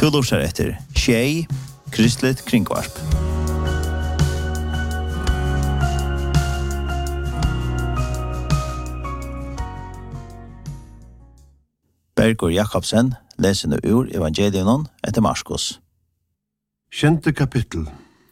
Du lurer etter Tjej, Kristligt Kringvarp. Bergur Jakobsen leser nu ur Evangelion etter Marskos. 7. kapittel.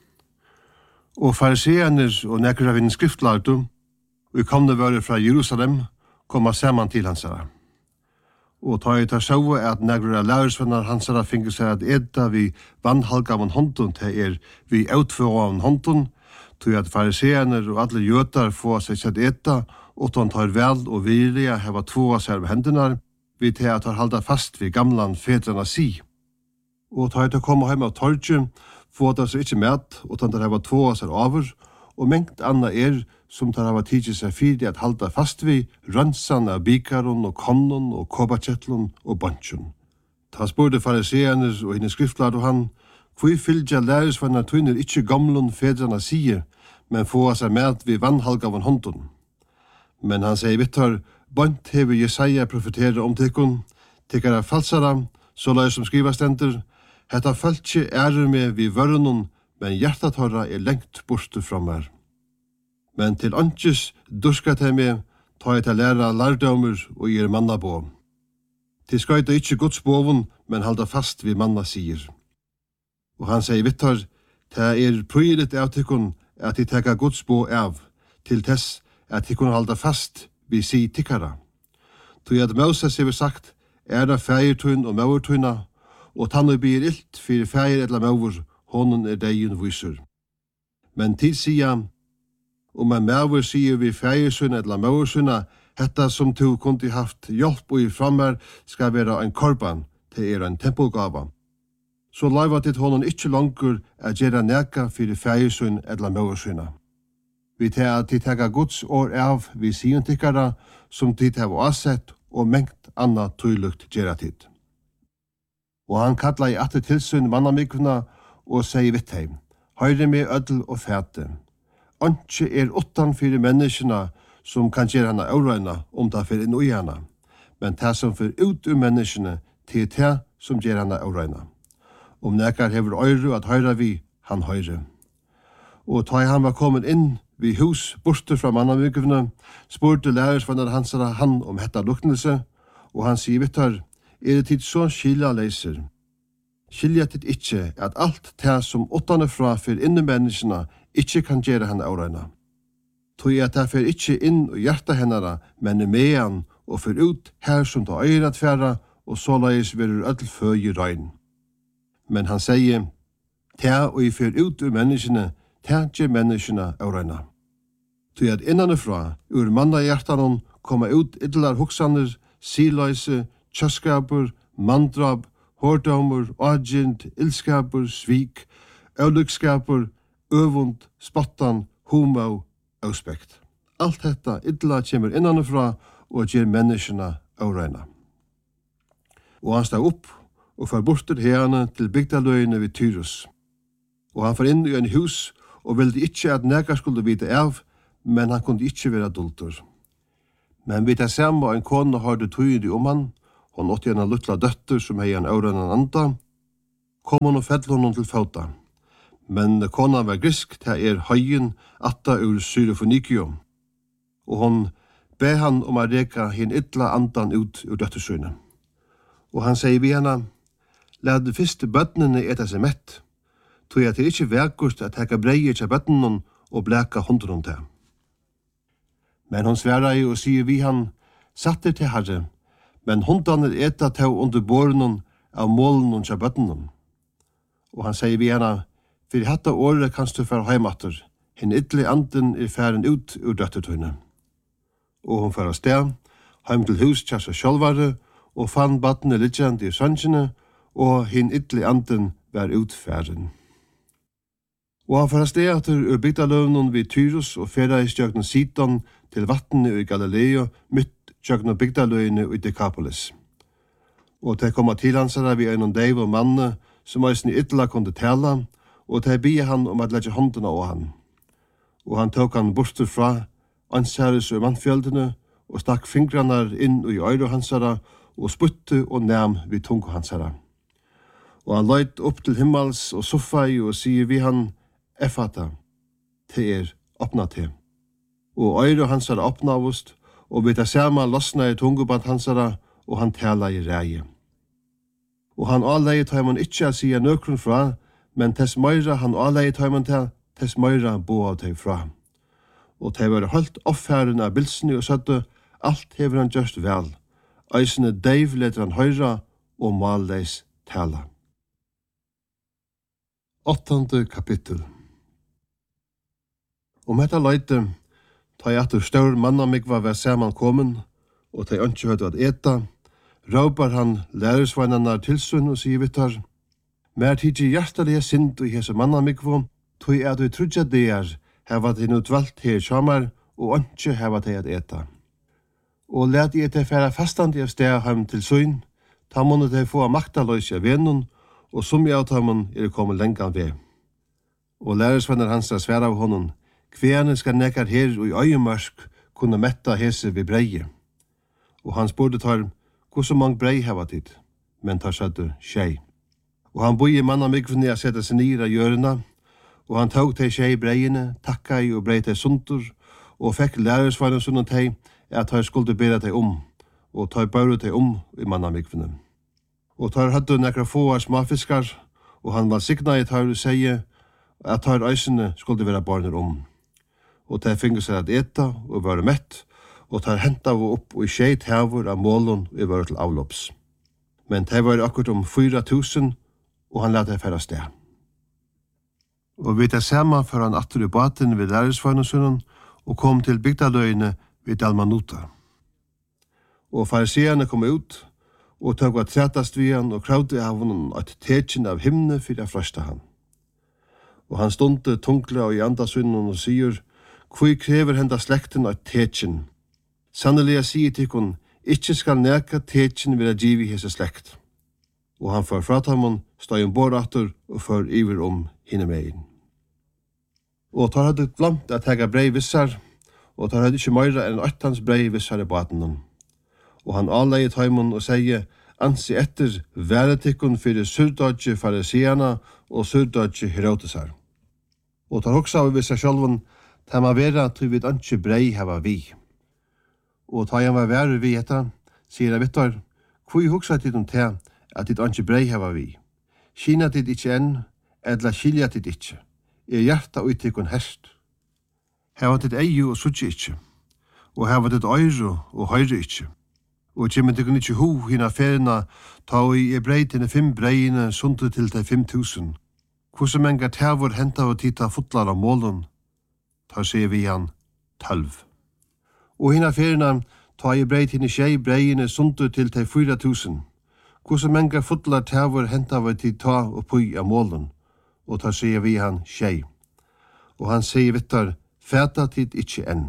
Og fariseerner og nekker av en skriftlærtum, og kom det være fra Jerusalem, komma sammen til hansara. Og ta i tar sjå at nekker av lærersvenner hansara finner seg at edda vi vannhalg av en hånden til vi utfå av en hånden, til at fariseerner og alle jøtar få seg sett edda, og de tar vel og vilja heva två av seg med hendene, vi til at halda fast vid gamlan fedrarna si. Og ta i komme heim av torget, få det seg ikke med, og de heva två av seg over, og mengt anna som tar hava tidsi seg fyrir at halda fast vi rønsan av bikaron og konnon og kobakjettlon og bansjon. Ta spurte fariseernes og henne skriftlad og han, hvor fylgja læresvannar tøyner ikkje gamlun fedrarna sige, men få seg med vi vannhalgavan hånden. Men han sier vittar, bant hever Jesaja profetera om tikkun, tikkara falsara, så lai som skriva stendur, hetta fölkje med vi vörunun, men hjertat horra lengt borstu fra mer. Men til antis durskat hei med, ta jeg til læra lærdomur og gir manna på. Til skøyta ikkje Guds bovun, men halda fast vi manna sier. Og han sier vittar, det prøyret av tikkun at de teka Guds bo av, til tess at de kunne halda fast vi si tikkara. Tog at Moses hever sagt, det feirtun og maurtuna, og tannu blir ilt fyrir feir eller maur, honon deion vysur. Men til sia, om en maur sier vi feirsun eller maursunna, hetta som tu kunde haft hjelp og i frammer skal være en korban til en tempelgava. Så laiva til honon ikkje langur at gjera neka fyrir feirsun eller maursunna. Vi tar at de tega Guds år av vi sier tikkara, som de har avsett og mengt anna tøylukt gjera tid. Og han kalla i atter tilsyn mannamikvuna og sier vitt heim, høyre med ødel og fæte. Antje utan fyrir menneskene som kan gjøre henne aurøyna det fyrir inn ui henne, men det som fyrir ut menneskene til det som gjør henne aurøyna. Om nekar hever øyre at høyre vi, han høyre. Og ta han var kommet inn vi hus borte fra mannamikvuna, spurte lærersvannar hansara han om hetta luknelse, og han sier vittar, det tid så skilja leiser. Skilja tid ikkje at alt det som åttane fra for innemenneskene ikkje kan gjøre henne aurøyna. Tog at det for ikkje inn og hjerta hennara, men mean og for ut her som tar øyre at færa, og så leis verur ødel føy røyn. Men han sier, ta og i for ut ur menneskene, ta gjør menneskene aurøyna. Tog at innanifra, ur manna hjertanon, koma ut idlar hoksaner, siløyse, tjaskapur, mandrab, hårdomur, agint, ilskapur, svik, øvlykskapur, øvund, spottan, humau, auspekt. Alt detta illa kjemur innanifra og gjer menneskene aurøyna. Og han stod opp og far bortur herane til bygdaløyene vid Tyrus. Og han far inn i en hus og ville ikkje at nekar skulle vite av, men han kunne ikkje være adulter. Men vi tar samme og en kone hørte tøyende om han, hon åtte en luttla døtter som hei en aurøyna anda, kom hon og fell honom til fauta. Men kona var grisk, det høyen atta ur Syrofonikio, og hon be han om å reka hin illa andan ut ur døttersynet. Og han sier vi henne, lad de første bøttene eta seg mett, tog jeg til ikkje vekust at heka breier til bøttene og bleka hundren til. Men hon sværa i og sier vi han, satter til herre, men hundene eta til under båren av målen til bøttene. Og han sier vi henne, for hatta året kanst du fære heimatter, hin idle anden færen ut ur døttertøyne. Og hon fære sted, heim til hus til seg sjálvare, og fann battene lidjande i sønnsjene, og hin idle anden var utfæren. Og han fære sted etter ur bygdaløvnen vid Tyrus og fære i stjøknen Sidon til vattene i Galileo, mitt stjøknen bygdaløyene i Decapolis. Og til kom til hansara vi en deiv og manne, som eisen i ytla kunne tala, og til bie han om at legge håndene av han. Og han tok han bortur fra, ansæres og mannfjöldene, og stakk fingrarna inn i øyre hansara, og sputte og næm vid tungo hansara. Og han løyt opp til himmels og soffai og sier vi han, Effata, til åpna til. Og øyre hans åpnavust, og vi tar saman losna i tunguband hansara, og han tala i reie. Og han avleie tøymon ikkje a sia nøkrun fra, men tess møyra han avleie tøymon til, tess møyra bo av tøy fra. Og tøy var holdt oppfæren av bilsni og søtte, alt hever han gjørst vel. Øysene deiv leter han høyra, og malleis tala. 8. kapittel. Hetta leite, ta jeg etter stør mannamigva var saman kommen, og ta ønske høyde at eta, råpar han lærersveinarnar tilsyn og sier vittar, mer tidsi hjertelige sind i hese mannamigvo, tog du trudja deir, heva de nu dvalt her samar, og ønske heva de at eta. Og let jeg til færa fastandi av steg heim til søyn, ta månne de få maktaløys av venun, og som jeg av mun kommet lengan ved. Og lærersveinar hans sværa av honom, kvene skal nekkar her og i øyemørsk kunne metta hese ved breie. Og han spurte tar, hvor så mange brei heva tid? Men tar søtte tjei. Og han boi i mannamigvene a sette seg nir av hjørna, og han tog til tjei breiene, takka i og brei til sundur, og fekk lærersveinar sunn teg, at han skulle bera teg og tar børu teg i mannamigvene. Og tar hadde nekra få smafiskar, og han var signa i tar og seie, at tar øysene skulle være barner Og tar fingur seg at eta og være mett, og tar henta av opp og i skjeit hevur av målun og var til avlopps. Men det var akkurat 4.000, og han lette færa sted. Og vi tar sama for han atter i baten ved lærersvarnasunnan, og kom til bygdaløyene ved Dalmanuta. Og fariseerne kom ut, og tog var trætast vi han, og kravde av honom et tekjen av himne for å frøsta han. Og han stunde tungla og i andasunnen og sier, «Hvor krever henda slekten av tekjen? Sannelig jeg sier til hun, ikkje skal neka tekjen vil givi hese slekt.» Og han får fratamon, stod bordatter og får iver hinne megin. Og tar hadde glemt at hega brei vissar, og tar hadde ikkje meira enn 8 brei vissar i baten. Og han avleie taimon og sier, «Ansi etter væretikkun fyrir surdodje fariseana og surdodje Herodesar.» Og tar hoksa av vissar sjálfun, ta ma vera til vi ikke brei hava vi. Og ta han var være vi etta, sier jeg vittar, hvor hoksa tid til at dit ikke brei hava vi. Kina tid ikke enn, edla skilja tid ikke. Hjarta uttikkun herst. Hava tid eiu og sutje ikke. Og hava tid øyru og høyre ikke. Og kjemmen tikkun ikke ho hina ferina, ta i brei til 5 breiene sundu til 5.000. Hvordan mengar tævur henta og tita fotlar av målun, tar sier vi han 12. Og hina ferina ta i brei til 6 breiene sundu til 4.000. Hvordan mengar fotlar tævur henta og tita og pui av målun, og tar sier vi han 6. Og han sier vittar, fæta tid ikkje enn.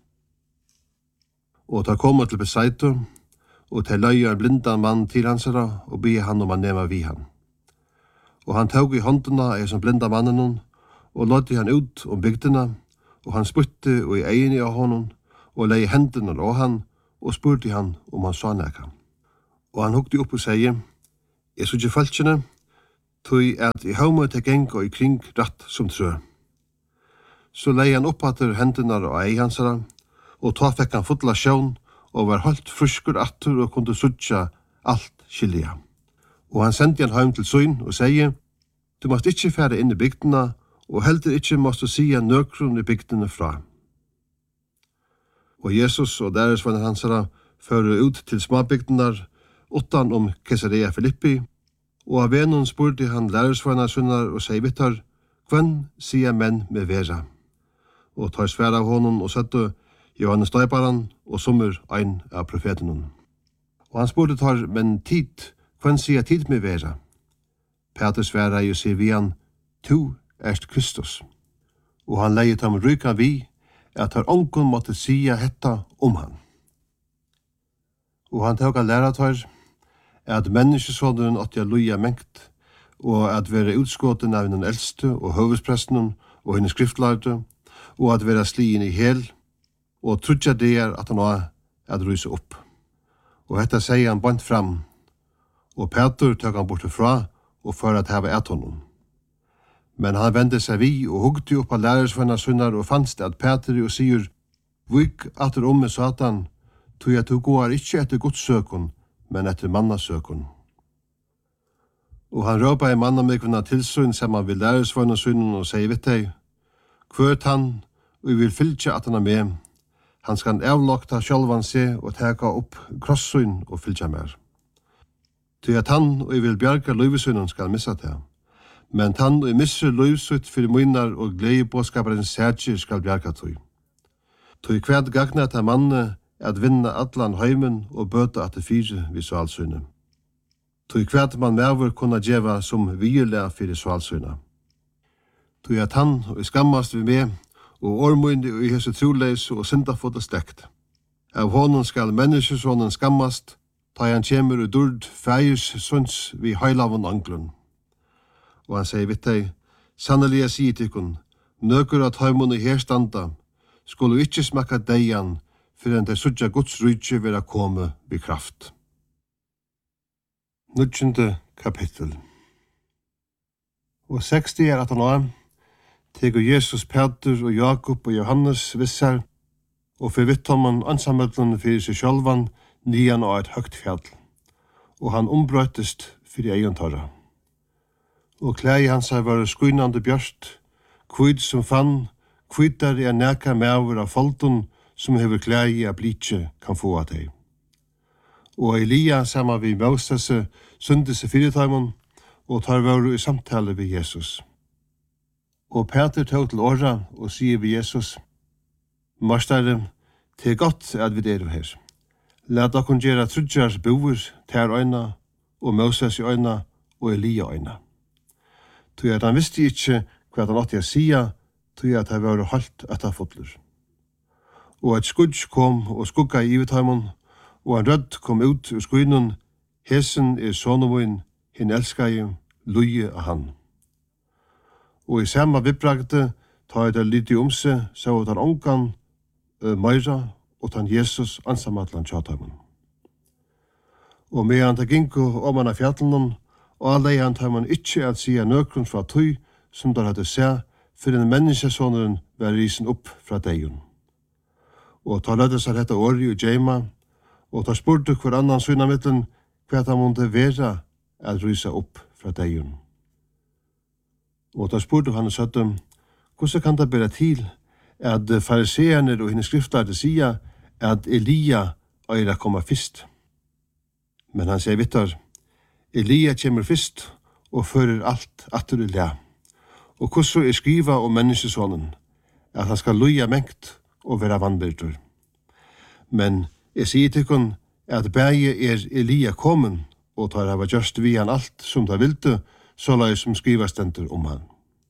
Og tar koma til Besaitu, og tar løya en blindan mann til hansara, og be han å nema vi han. Og han tog i hånduna som blinda mannen, og låtte han ut bygdina, og han spurte og i egin av honom, og leie hendene av han, og spurte han han sa nekka. Og han hukte opp og sier, «Jeg så ikke falskjene, tog at i hauma til geng og i kring ratt som trø.» Så leie han opp etter hendene av ei hansara, og ta fikk han fotla sjån, og var holdt fruskur atter og kunne sutja alt skilja. Og han sendte han heim til søyn og sier, «Du måst ikkje fære inn i bygdena, og heldur ikkje måst du sia nøkrun i bygdene fra.» Og Jesus og deres venner hansara fører ut til småbygdenar, utan Caesarea Philippi, og av venun spurte han lærersvenner sunnar og sier vittar, «Hvem sier menn med vera?» Og tar sværa av honom og sette Johannes Døyparan og sommer ein av profetenen. Og han spurte tar, «Men tid, hvem sier tid med vera?» Peter sværa og sier vi han, «Tu erst Kristus.» Og han leiet ham ryka vi, at har ongon måtte sia hetta han. Og han tåg a læra tar, at menneskesåderen åtte luja mengt, og at være utskåten av den eldste og høvespresten og henne skriftlærte, og at være slien i hel, og trudja det at han var at ryse opp. Og hetta sier han bant fram, og Peter tåg han borte fra, og for at hava et honom. Men han vendte seg vi og hugde opp av lærersvennar sunnar og fannst at Peter og sier, «Vik atter med Satan, tog at du går ikkje etter godssøkon, men etter mannasøkon.» Og han råpa i mannamikvina tilsyn saman vi lærersvennar sunnar og sier vitt deg, «Kvørt han, og vi vil fylgja at han med, han skal avlokta sjálvan seg og teka opp krossyn og fylgja mer. Til at han og vil bjarga løyvesynen skal missa det. Men han og misser løyvsyt fyrir munar og gledebåskaparens særkir skal bjarga tøy. Tøy kvært gagna til manne at vinna allan heimen og bøta at det fyre vi svalsyne. Tøy kvært man merver kunna djeva som viela fyrir svalsyne. Tøy at han og skammast vi med og ormundi og i hese troleis og syndafota stekt. Av honom skal menneskesonen skammast, ta han kjemur og durd fægis sunds vi heilavon anglun. Og han sier vitt deg, sannelig jeg sier tikkun, nøkur at heimun i herstanda, skulle ikkje smakka deian, fyrir enn det sudja Guds rydtje vera komme vid kraft. 9. kapittel. Og 60 at han år, tegur Jesus, Peter og Jakob og Johannes vissar, og fyrir vittomman ansamöldun fyrir seg sjálvan, nian og et høgt fjall, og han ombrøttest fyrir egen torra. Og klæði hans var skuinande bjørst, kvid som fann, kvidar er neka mever av folden som hever klæði av blitje kan få av deg. Og Elia saman vi Moses synde seg fyrirtøymon, og tar varu i samtale ved Jesus. Og Peter tog til åra og sier ved Jesus, «Mastare, det godt at vi er her. Lat okkur gera trudjar boer ter øyna, og Moses i øyna, og Elia øyna.» Tøy at han visste ikkje hva han åtti å sia, tøy at han var halt etta fotler. Og et skudj kom og skugga i ivetøymon, og en rødd kom ut ur skuinun, hesen sonomuin, hin elskai, luie av han. Og i sama vibragte, ta det lite seg, så at han ongan, meira, og tan Jesus ansamatlan tjatøymon. Og medan ta ginko om han av fjallenon, og alle han tar man ikkje at sia nøkrun fra tøy som der hadde se, for en menneskesåneren var risen opp fra deion. Og ta lødde seg dette åri og djeima, og ta spurte hver annan synamiddelen hva han måtte være at rysa opp fra deion. Og ta spurte han og søtte, hvordan kan det bære til at fariseerne og henne skriftlærte sia at Elia øyra koma fyrst? Men han sier vittar, Elia kommer fyrst og fører alt atter i lea. Og hvordan skriva om menneskesonen, at han skal luja mengt og være vannbyrdur. Men jeg sier tikkun at bæge Elia kommen, og tar hava gjørst vi han alt som ta vildu, så lai som skriva stendur om han.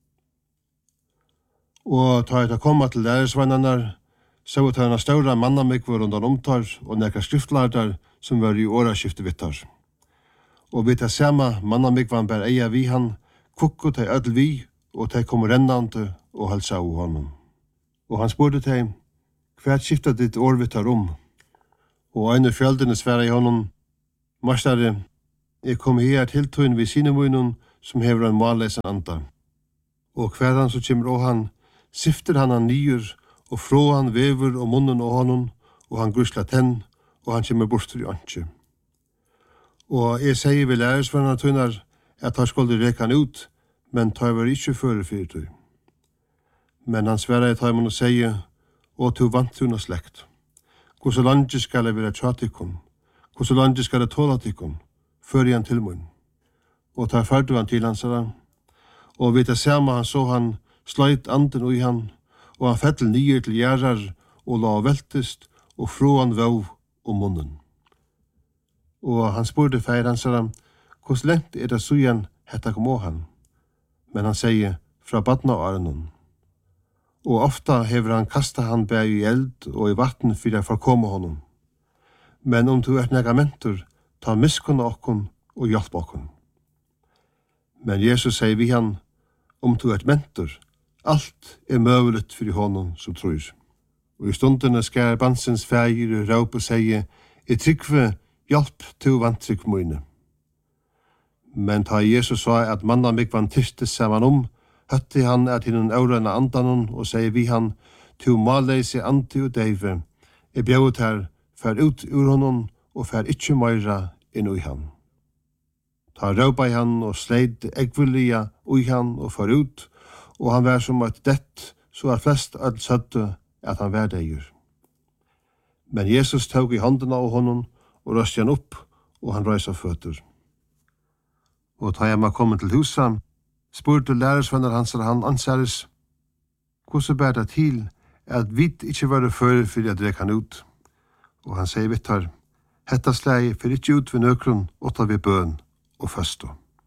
Og tar jeg koma til lærersvannarnar, så tar han større mannamikvar undan omtar og nekka skriftlardar som var i åraskifte vittar. Og vi tar sama mannamikvan bær eia vi han, kukku teg ödel vi, og teg kom rennande og halsa av honom. Og han spurte teg, hvert skifta ditt år vi tar om? Og øyne fjöldene sværa i honom, Mastare, jeg kom her til tøyn vi sinemunnen som hever en malleisen anda. Og hver han så kommer og han, sifter han nyer, og frå han vever og munnen og honom, og han grusla tenn, og han kommer bort i antje. Og jeg sier vi lærersvennar tøynar at han skulle reka han ut, men tar var ikkje føre fyrir tøy. Men han sverra i tøymon og sier, og tu vant tøyna slekt. Hvordan landet skal jeg være tjatikon? Hvordan landet skal jeg tåla tikon? Før han til munn. Og tar ferdu han til hansara. Og vid det samme han så han sløyt anden ui han, og han fettel nye til gjerrar, og la veltest, og frå han vau og munnen. Og han spurte feir hansara, hvordan lengt det sujan hetta kom å han? Men han sier, fra badna årenon. Og ofta hever han kasta han bæg i eld og i vatten fyrir å forkomme honom. Men om du nega mentor, ta miskunna okkon og hjelp okkon. Men Jesus sier vi han, om du mentor, alt møveligt fyrir honom som tror. Og i stundene skær bansens feir raup og sier, trykve hjelp til vantrykk møyne. Men ta Jesus sa at manna mikvan tyrste saman høtti han at hinun aurana andanon og sier vi han, tu maleisi anti og deive, bjauet her, fer ut ur honom og fer ikkje meira inn ui han. Ta raupa i han og sleid eggvillia ui han og fer ut, og han var som et dett, så flest all søtte at han var deigur. Men Jesus tog i hånden av honom og røste han opp, og han røys av føtter. Og ta jeg kommet til huset, spurte lærersvenner hans og han ansares, hvordan bær det til at vi ikke var før for jeg drek han ut? Og han sier vittar, hetta slei for ikke ut ved nøkron, og ta vi bøn og føsto.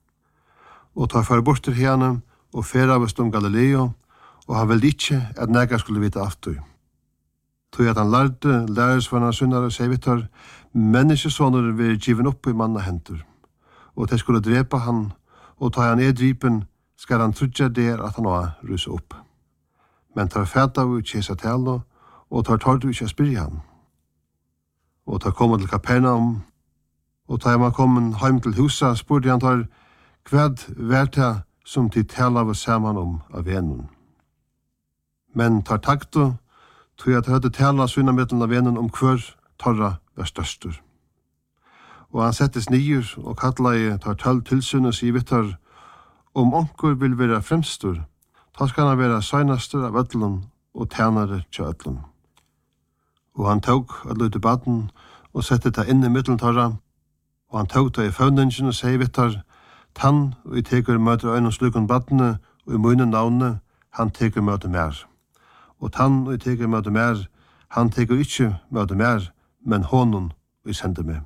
Og ta for bort til henne, og færa vest Galileo, og han ville ikke at nega skulle vite aftur. Tog at han lærte lærersvenner sunnar og sier vittar, menneskesåner vil given opp i manna hendur, og de skulle drepa han, og ta han dripen, skal han trudja der at han var rusa opp. Men tar fæta av kjesa tala, og tar du ikke spyrja han. Og tar kommet til Kapernaum, og tar man kommet heim til huset, spurte han tar, hvad verta som de tala av saman av venen. Men tar takto, tog at høyde tala sunna middelen av venen hver torra var størstur. Og han settes nyer og kallar tar 12 tilsyn og sier vittar, onkur vil være fremstur, ta skal han være søgnastur av öllun og tænare til öllun. Og han tók allu til baden og sette det inn i middelen torra, og han tók det i føvningen og sier vittar, tann og i teker møter øynene slukon badene og i munnen navnet, han teker møter mer. Og tann og i teker møter mer, han teker ikke møter mer, men honon og i sender meg.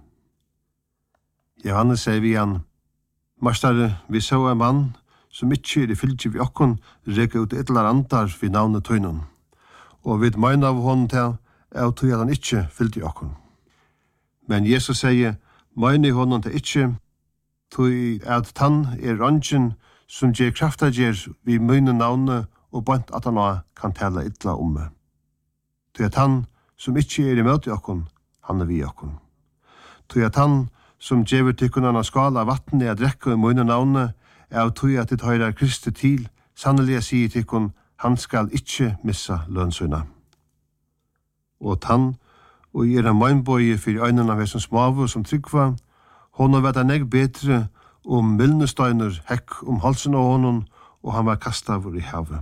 Johannes sier vi han, Mastare, vi så en mann som ikke i fylgje vi okkon reka ut etlar andar vi navnet tøynon. Og vi meina av honom til at han ikke fylgje okkon. Men Jesus sier, meina i honom til ikke, tøy at tann rongen som gjer krafta gjer vi møyne navnet og bant at han kan tala ytla meg. Tøy at han som ikke i møte okkon, han vi okkon. Tøy at han som gjever tykkun av skala vatten a drekka i møyne navnet, av tøy at det høyrer Kristi til, sannelig sier tykkun, han skal ikkje missa lønnsøyna. Og tann, og i en møgnbøye for øynene av som smavu som tryggva, hon har vært nek betre milnestøyner hekk halsen av honom, og han var kastet i havet.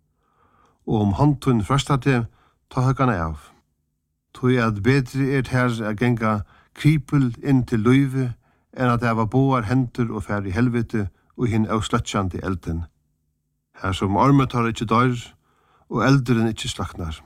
Og håndtun først til, ta høkane av. Tøy at bedre her genga kripel inn til løyve, enn at det var boar hendur og fær i helvete og hinn avsløtsjande elden. Her som armet har ikkje dør, og eldren ikkje slaknar.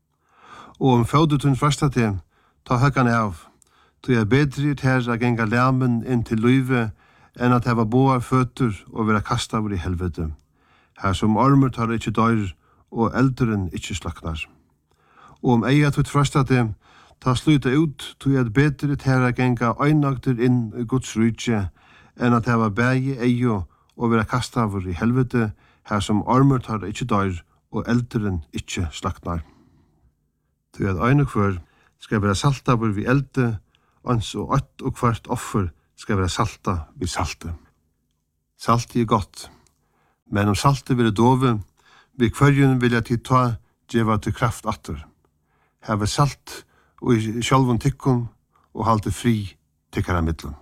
Og fødutun førsta til, ta høkane av. Tøy er bedre her a genga læmen inn til løyve, enn at det var boar føtur og vera kasta over i helvete. Her som armet har ikkje dør, og eldren ikkje slaknar. Og eia tøy førsta til, ta sluta ut, tog at bedre til genga øynagter inn i Guds rydje, enn at det var bægi eio og vera kastavur i helvete, her som armur tar ikkje dør, og eldren ikkje slaknar. Tog at øynagver skal vera saltavur vi elde, ans og ått og hvert offer skal vera salta vi salte. Salti er godt, men om salti vil dove, vi kvarjun vilja til ta djeva til kraft atter. Her var salt og i sjálfun tykkum og halte fri tykkara middelen.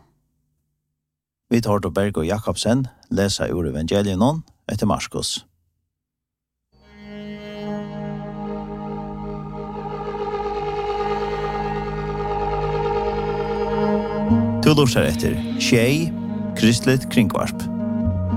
Vi tar til Berg og Jakobsen, lesa ur evangelien etter Marskos. Du lurer etter Tjei, Kristelig Kringvarp.